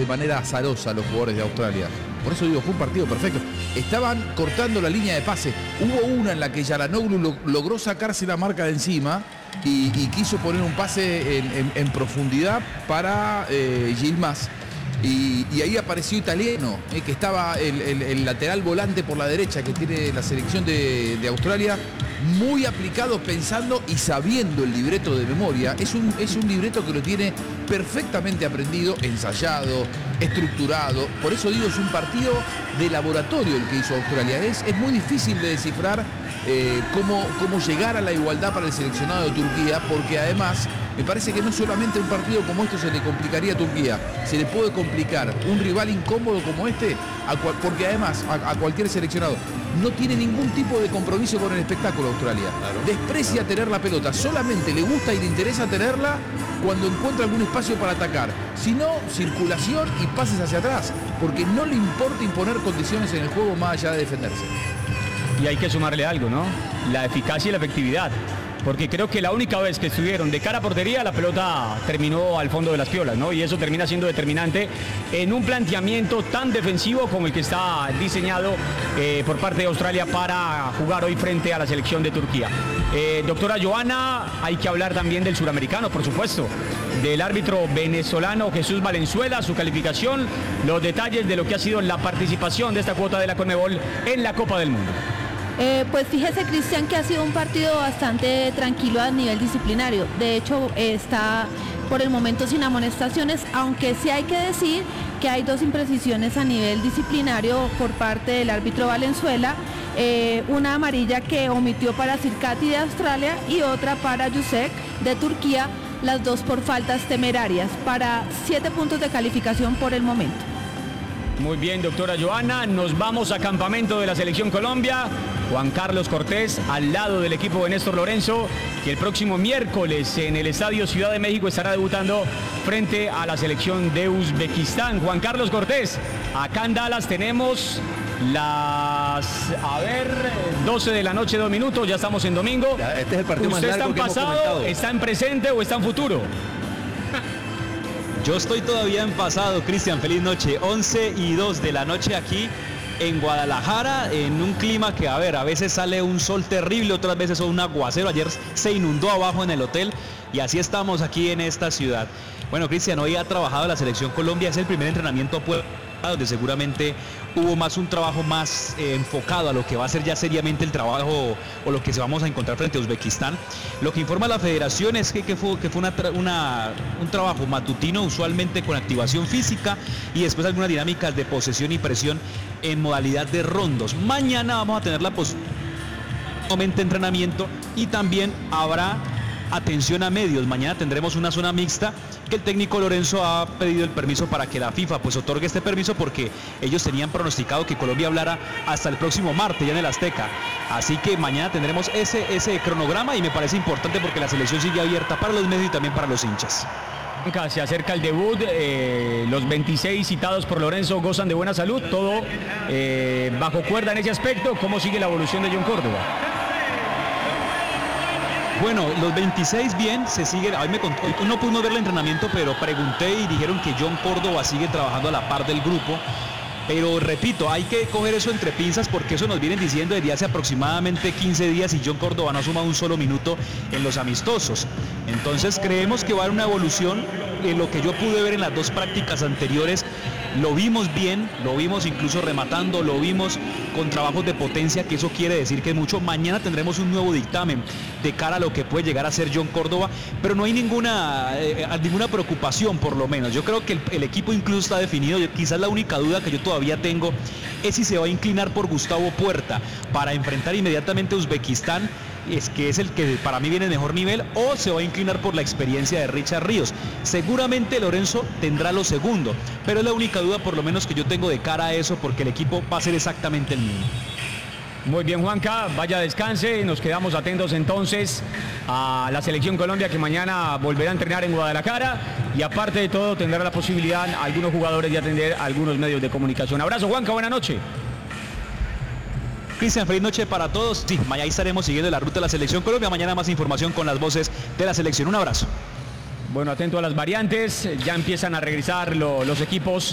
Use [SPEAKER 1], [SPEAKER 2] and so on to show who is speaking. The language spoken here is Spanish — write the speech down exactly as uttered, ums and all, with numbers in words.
[SPEAKER 1] de manera azarosa los jugadores de Australia. Por eso digo, fue un partido perfecto. Estaban cortando la línea de pase. Hubo una en la que Çalhanoğlu lo, logró sacarse la marca de encima y, y quiso poner un pase en, en, en profundidad para eh, Yilmaz. Y, y ahí apareció Italiano, eh, que estaba el, el, el lateral volante por la derecha que tiene la selección de, de Australia, muy aplicado, pensando y sabiendo el libreto de memoria. Es un, es un libreto que lo tiene perfectamente aprendido, ensayado, estructurado. Por eso digo, es un partido de laboratorio el que hizo Australia. Es, es muy difícil de descifrar eh, cómo, cómo llegar a la igualdad para el seleccionado de Turquía, porque además me parece que no solamente un partido como este se le complicaría a Turquía, se le puede complicar un rival incómodo como este, a cual, porque además a, a cualquier seleccionado no tiene ningún tipo de compromiso con el espectáculo Australia. Claro, desprecia claro. tener la pelota, solamente le gusta y le interesa tenerla cuando encuentra algún espacio para atacar. Si no, circulación y pases hacia atrás, porque no le importa imponer condiciones en el juego más allá de defenderse.
[SPEAKER 2] Y hay que sumarle algo, ¿no? La eficacia y la efectividad. Porque creo que la única vez que estuvieron de cara a portería, la pelota terminó al fondo de las piolas, ¿no? Y eso termina siendo determinante en un planteamiento tan defensivo como el que está diseñado eh, por parte de Australia para jugar hoy frente a la selección de Turquía. Eh, doctora Joana, hay que hablar también del suramericano, por supuesto, del árbitro venezolano Jesús Valenzuela, su calificación, los detalles de lo que ha sido la participación de esta cuota de la Conmebol en la Copa del Mundo.
[SPEAKER 3] Eh, pues fíjese, Cristian, que ha sido un partido bastante tranquilo a nivel disciplinario. De hecho, eh, está por el momento sin amonestaciones, aunque sí hay que decir que hay dos imprecisiones a nivel disciplinario por parte del árbitro Valenzuela. Eh, una amarilla que omitió para Sirkati de Australia y otra para Yusek de Turquía, las dos por faltas temerarias, para siete puntos de calificación por el momento.
[SPEAKER 2] Muy bien, doctora Joana, nos vamos a campamento de la Selección Colombia. Juan Carlos Cortés al lado del equipo de Néstor Lorenzo, que el próximo miércoles en el Estadio Ciudad de México estará debutando frente a la selección de Uzbekistán. Juan Carlos Cortés, acá en Dallas tenemos las, a ver, doce de la noche, dos minutos, ya estamos en domingo.
[SPEAKER 1] Ya, este es el partido más
[SPEAKER 2] ¿Usted
[SPEAKER 1] largo
[SPEAKER 2] está en
[SPEAKER 1] que hemos
[SPEAKER 2] pasado,
[SPEAKER 1] comentado.
[SPEAKER 2] está en presente o está en futuro?
[SPEAKER 4] Yo estoy todavía en pasado, Cristian, feliz noche. once y dos de la noche aquí en Guadalajara, en un clima que, a ver, a veces sale un sol terrible, otras veces son un aguacero. Ayer se inundó abajo en el hotel y así estamos aquí en esta ciudad. Bueno, Cristian, hoy ha trabajado la Selección Colombia, es el primer entrenamiento a puerta, donde seguramente hubo más un trabajo más eh, enfocado a lo que va a ser ya seriamente el trabajo o lo que se vamos a encontrar frente a Uzbekistán. Lo que informa la federación es que, que fue, que fue una, una, un trabajo matutino, usualmente con activación física y después algunas dinámicas de posesión y presión en modalidad de rondos. Mañana vamos a tener la posibilidad de entrenamiento y también habrá atención a medios. Mañana tendremos una zona mixta que el técnico Lorenzo ha pedido el permiso para que la FIFA pues otorgue este permiso, porque ellos tenían pronosticado que Colombia hablara hasta el próximo martes ya en el Azteca. Así que mañana tendremos ese, ese cronograma y me parece importante porque la selección sigue abierta para los medios y también para los hinchas.
[SPEAKER 2] Se acerca el debut, eh, los veintiséis citados por Lorenzo gozan de buena salud, todo eh, bajo cuerda en ese aspecto. ¿Cómo sigue la evolución de John Córdoba?
[SPEAKER 4] Bueno, los veintiséis bien, se siguen, a mí me contó, no pudimos ver el entrenamiento, pero pregunté y dijeron que John Córdoba sigue trabajando a la par del grupo. Pero repito, hay que coger eso entre pinzas porque eso nos vienen diciendo desde hace aproximadamente quince días y John Córdoba no ha sumado un solo minuto en los amistosos. Entonces creemos que va a haber una evolución. En lo que yo pude ver en las dos prácticas anteriores, lo vimos bien, lo vimos incluso rematando, lo vimos con trabajos de potencia, que eso quiere decir que mucho. Mañana tendremos un nuevo dictamen de cara a lo que puede llegar a ser John Córdoba, pero no hay ninguna, eh, ninguna preocupación por lo menos. Yo creo que el, el equipo incluso está definido. Quizás la única duda que yo todavía tengo es si se va a inclinar por Gustavo Puerta para enfrentar inmediatamente a Uzbekistán, es que es el que para mí viene en mejor nivel, o se va a inclinar por la experiencia de Richard Ríos. Seguramente Lorenzo tendrá lo segundo, pero es la única duda por lo menos que yo tengo de cara a eso, porque el equipo va a ser exactamente el mismo.
[SPEAKER 2] Muy bien, Juanca, vaya descanse, nos quedamos atentos entonces a la Selección Colombia, que mañana volverá a entrenar en Guadalajara y aparte de todo tendrá la posibilidad algunos jugadores de atender a algunos medios de comunicación. Abrazo, Juanca, buena noche.
[SPEAKER 4] Cristian, feliz noche para todos. Sí, mañana estaremos siguiendo la ruta de la Selección Colombia. Mañana más información con las voces de la selección. Un abrazo.
[SPEAKER 2] Bueno, atento a las variantes, ya empiezan a regresar lo, los equipos